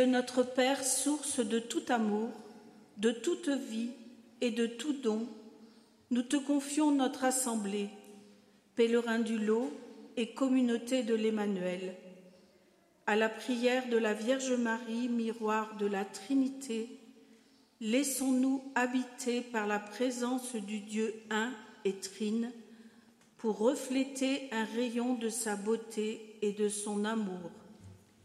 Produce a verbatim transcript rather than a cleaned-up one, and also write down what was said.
Notre Père, source de tout amour, de toute vie et de tout don, nous te confions notre assemblée, pèlerins du lot et communauté de l'Emmanuel. À la prière de la Vierge Marie, miroir de la Trinité, laissons-nous habiter par la présence du Dieu un et trine pour refléter un rayon de sa beauté et de son amour.